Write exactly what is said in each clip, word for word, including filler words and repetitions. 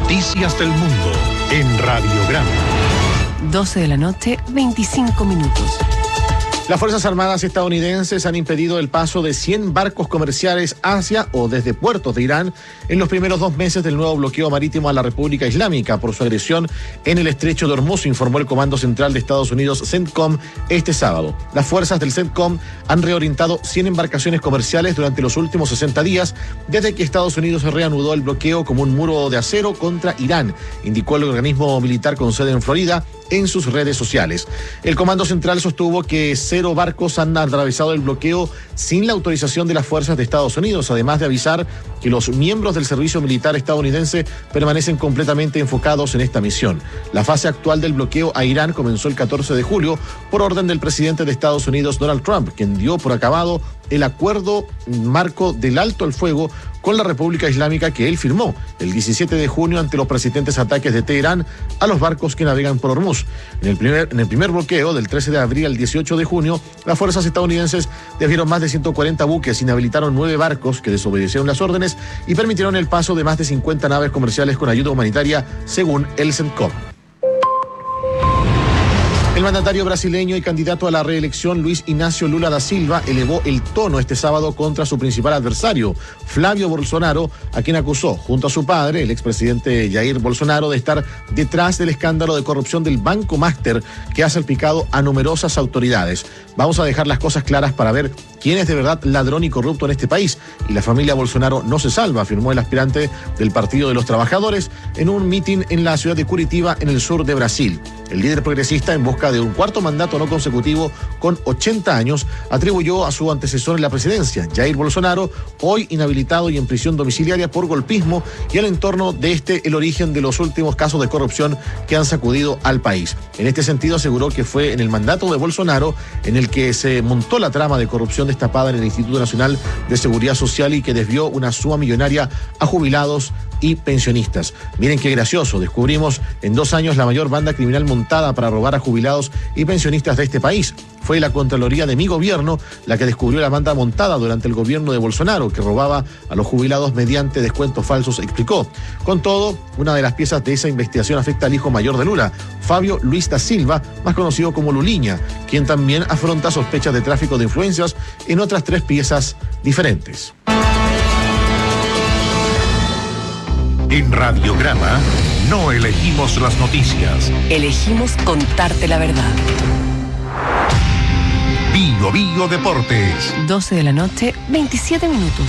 Noticias del Mundo en Radiograma. doce de la noche, veinticinco minutos. Las Fuerzas Armadas estadounidenses han impedido el paso de cien barcos comerciales hacia o desde puertos de Irán en los primeros dos meses del nuevo bloqueo marítimo a la República Islámica por su agresión en el estrecho de Hormuz, informó el Comando Central de Estados Unidos, CENTCOM, este sábado. Las fuerzas del CENTCOM han reorientado cien embarcaciones comerciales durante los últimos sesenta días, desde que Estados Unidos reanudó el bloqueo como un muro de acero contra Irán, indicó el organismo militar con sede en Florida en sus redes sociales. El Comando Central sostuvo que cero barcos han atravesado el bloqueo sin la autorización de las fuerzas de Estados Unidos, además de avisar que los miembros del servicio militar estadounidense permanecen completamente enfocados en esta misión. La fase actual del bloqueo a Irán comenzó el catorce de julio por orden del presidente de Estados Unidos, Donald Trump, quien dio por acabado el acuerdo marco del alto al fuego con la República Islámica que él firmó el diecisiete de junio ante los persistentes ataques de Teherán a los barcos que navegan por Hormuz. En el primer, en el primer bloqueo del trece de abril al dieciocho de junio, las fuerzas estadounidenses desviaron más de ciento cuarenta buques, inhabilitaron nueve barcos que desobedecieron las órdenes y permitieron el paso de más de cincuenta naves comerciales con ayuda humanitaria, según el CENTCOM. El mandatario brasileño y candidato a la reelección, Luis Ignacio Lula da Silva, elevó el tono este sábado contra su principal adversario, Flavio Bolsonaro, a quien acusó, junto a su padre, el expresidente Jair Bolsonaro, de estar detrás del escándalo de corrupción del Banco Master, que ha salpicado a numerosas autoridades. Vamos a dejar las cosas claras para ver quién es de verdad ladrón y corrupto en este país, y la familia Bolsonaro no se salva, afirmó el aspirante del Partido de los Trabajadores en un mitin en la ciudad de Curitiba, en el sur de Brasil. El líder progresista, en busca de un cuarto mandato no consecutivo con ochenta años, atribuyó a su antecesor en la presidencia, Jair Bolsonaro, hoy inhabilitado y en prisión domiciliaria por golpismo, y al entorno de este el origen de los últimos casos de corrupción que han sacudido al país. En este sentido, aseguró que fue en el mandato de Bolsonaro en el que se montó la trama de corrupción destapada en el Instituto Nacional de Seguridad Social y que desvió una suma millonaria a jubilados y pensionistas. Miren qué gracioso, descubrimos en dos años la mayor banda criminal montada para robar a jubilados y pensionistas de este país. Fue la Contraloría de mi gobierno la que descubrió la banda montada durante el gobierno de Bolsonaro, que robaba a los jubilados mediante descuentos falsos, explicó. Con todo, una de las piezas de esa investigación afecta al hijo mayor de Lula, Fabio Luis da Silva, más conocido como Luliña, quien también afronta sospechas de tráfico de influencias en otras tres piezas diferentes. En Radiograma no elegimos las noticias. Elegimos contarte la verdad. Bio Bio Deportes. doce de la noche, veintisiete minutos.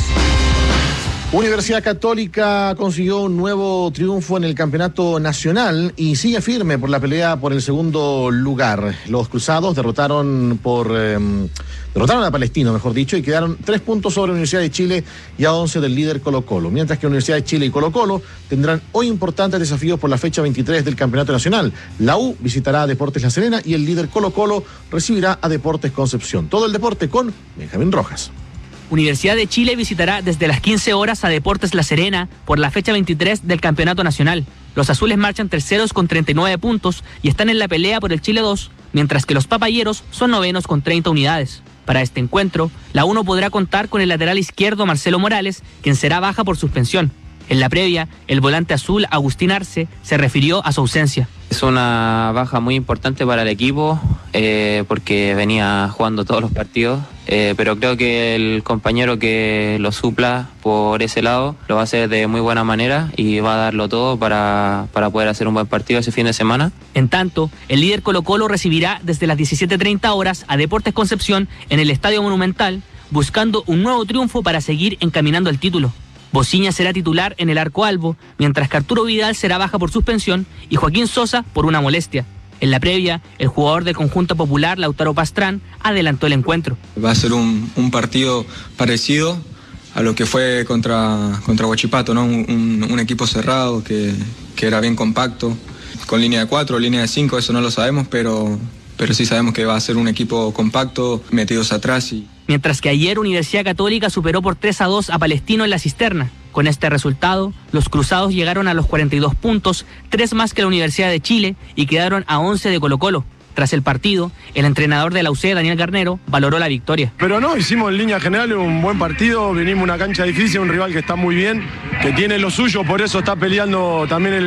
Universidad Católica consiguió un nuevo triunfo en el campeonato nacional y sigue firme por la pelea por el segundo lugar. Los cruzados derrotaron por eh, derrotaron a Palestino, mejor dicho, y quedaron tres puntos sobre Universidad de Chile y a once del líder Colo Colo. Mientras que Universidad de Chile y Colo Colo tendrán hoy importantes desafíos por la fecha veintitrés del campeonato nacional. La U visitará a Deportes La Serena y el líder Colo Colo recibirá a Deportes Concepción. Todo el deporte con Benjamín Rojas. Universidad de Chile visitará desde las quince horas a Deportes La Serena por la fecha veintitrés del Campeonato Nacional. Los azules marchan terceros con treinta y nueve puntos y están en la pelea por el Chile dos, mientras que los papayeros son novenos con treinta unidades. Para este encuentro, la U no podrá contar con el lateral izquierdo Marcelo Morales, quien será baja por suspensión. En la previa, el volante azul Agustín Arce se refirió a su ausencia. Es una baja muy importante para el equipo eh, porque venía jugando todos los partidos, eh, pero creo que el compañero que lo supla por ese lado lo va a hacer de muy buena manera y va a darlo todo para, para poder hacer un buen partido ese fin de semana. En tanto, el líder Colo Colo recibirá desde las diecisiete treinta horas a Deportes Concepción en el Estadio Monumental, buscando un nuevo triunfo para seguir encaminando el título. Bociña será titular en el arco albo, mientras que Arturo Vidal será baja por suspensión y Joaquín Sosa por una molestia. En la previa, el jugador del conjunto popular, Lautaro Pastrán, adelantó el encuentro. Va a ser un, un partido parecido a lo que fue contra, contra Huachipato, ¿no? Un, un, un equipo cerrado que, que era bien compacto, con línea de cuatro, línea de cinco, eso no lo sabemos, pero, pero sí sabemos que va a ser un equipo compacto, metidos atrás y... Mientras que ayer Universidad Católica superó por tres a dos a Palestino en la Cisterna. Con este resultado, los cruzados llegaron a los cuarenta y dos puntos, tres más que la Universidad de Chile, y quedaron a once de Colo Colo. Tras el partido, el entrenador de la U C, Daniel Garnero, valoró la victoria. Pero no, hicimos en línea general un buen partido, venimos a una cancha difícil, un rival que está muy bien, que tiene lo suyo, por eso está peleando también el